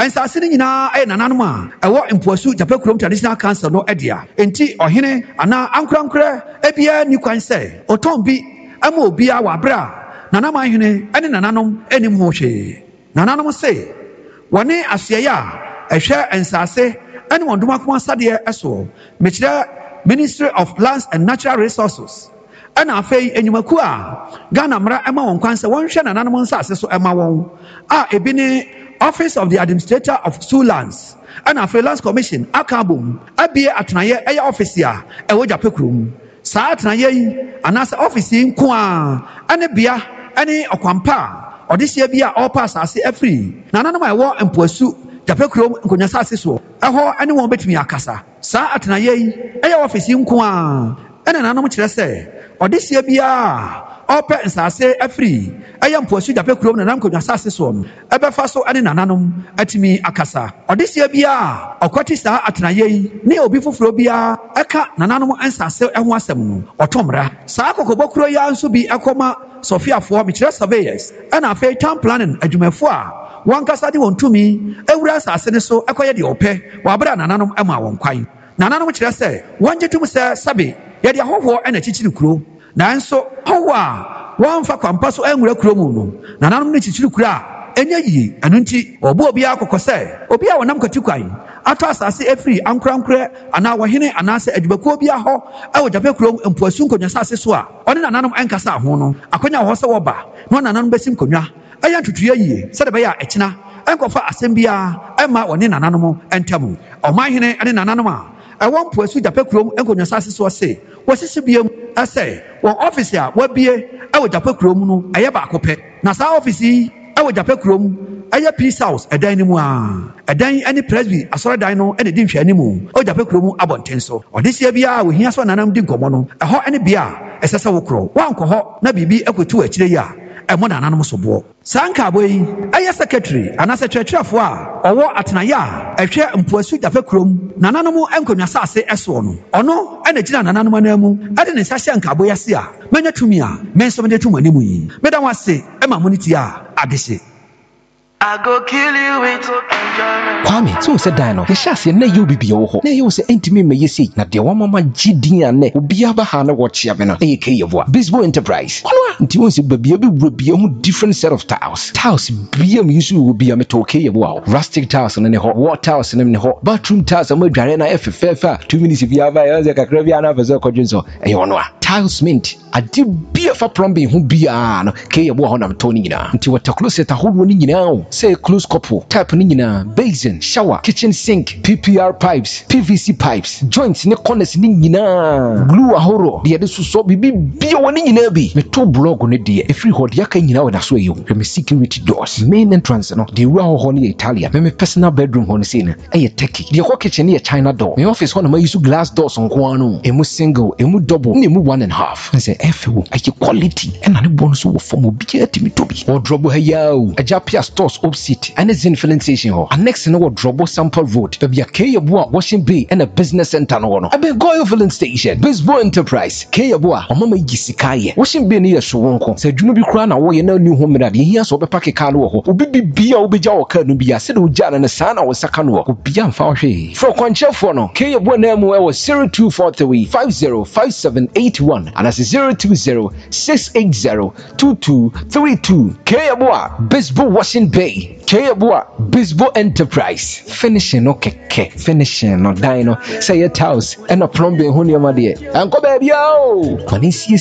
ensase ni nyina e nananom a ewo mpoasu Japekurom Traditional Council no edia enti ohene ana ankrankra ebia ni kwan se otombi ama obia wabra nanam ahene ene nananom enim ho hwe nananom se wone asuaya ehwe ensase ene wondoma kuma sade eso mekire Ministry of Lands and Natural Resources ana afei enyumaku a Ghana mra ema won kwan se wonhwe nananom nsase so ema won a ebi ni Office of the Administrator of Zoo Lands and a Freelance Commission akabum abie atnaye eye office a ewo Japekurom saa atnaye anasa office nko a ane bia ane okwampa odisia bia all pass ase afri nananom ewo mpoasu Japekurom nkonyasase so eho ane won betumi akasa saa atnaye eye office nko a ene nananom kire se odisia bia ope nsase afri eye mpoasu Japekurom nanam nkonyasase so ebefa so ane nananom atimi akasa odisia bia okwati saa atnaye ne obi foforo bia eka nananom nsase eho asem no otomra saa kokobokuro ya nso bi ekoma Sofiafo mikire surveyors ana afei town planning adwumafo a wankasa de wontumi ewura asase ne so ekoye de ope wabra nananom ema won kwan nananom kire se wonjetum se sabe ye de ahoho ena chichiri kuro nanso howa wonfa kwampa so enwura kuro mu no nananom ne chichiri kuro a enya yi anu nti obo obi akokose obi a wonam kwatikwan ato asase efri ankrankra ana wohene ana se adwubakuo bia ho ewo Japekurom mpoasu nkonyasase so a one nananom enkasa ho no akonya ho se woba no nananom besim konwa aya tutuye yie se de be ya ekina enkofa asem bia ema wone nananom entamu omanhene ane nananom a ewo mpoasu Japekurom nkonyasase so se wosisi biem ase won office a wabie ewo Japekurom no eye ba akopɛ na saa office ewo Japekurom eye peace house edan ni mu a edan ani presby asɔredan no ene di nhwani mu o Japekurom abɔnten so odisia bia ohia so nanam di nkomo no ɛhɔ ene bia ɛsɛsɛ wokro wankɔ hɔ na bibi ekotu akyire yi a ɛmo nananom so boɔ sanka boy eye secretary ana secretary a ɔwɔ atnaye a ɛhwɛ mpoasu Japekurom nananom enkonwasase ɛso no ɔno ene gyina nananom anamu ade ne nsa hyɛ nkabo yase a menya tumi a menso mede tumi animu yi meda wase ema moniti a adehye I go kill you with enjoyment. Kwame, so said Dino. The chassis na you be your ho. Na you say intimate me see. Na de wa mama gidi ane. Obi aba ha na watch ya bena. AK yevoa. Bisbo Enterprise. Onwa. Nti won se baby be mu different set of tiles. Tiles BM yusu will be a metal yevoa. Rustic tiles na ne ho. Wall tiles na ne ho. Bathroom tiles na dware na FFF. 2 minutes if you have ya kakra bia na faso kodwinso. E onwa. Tiles mint. Adi bia fa plumbing ho bia no. Ke yevoa ho na mtoni nyina. Nti water closet ahodo ni nyina. Say close couple, tap ni nyina, basin, shower, kitchen sink, PPR pipes, PVC pipes, joints ni corners ni nyina, glue ahoro, de yade so bibi bia woni nyina bi. Me to blog ne de e free hold yaka nyina we na so eyo. Me security doors, main entrance no, de ru ho ni Italia. Me personal bedroom ho ne say na, e Turkey. De ho kitchen ni China door. Me office ho na ma use glass doors nko anu. Emu single, emu double, ni emu 1.5. Say FW, ayi quality. E na ne bon so wo form obi atimi to bi. Wardrobe ha yawo, Ajapia stores City and its filling station ho. Next no Drobo Sample Road. There be a Kayabua washing bay and a business center no. I be go filling station. Bisbo Enterprise. Kayabua o mama yisikaye. Washing bay near Showonko. Say do no be kra na wo ye na new home radio. Here so be pack car no ho. Obi bia obi ja o car no bia. Say do ja na sa na wo saka no. Obi amfa hwe. For kwanche for no. Kayabua na mu e 0243 505781 and as 020-680-2232. Kayabua Bisbo washing bay. Kayabua Bisbo Enterprise. Finishing no keke. Finishing no dino. Say your house and a plumbing honey my dear. And go baby yo. When he sees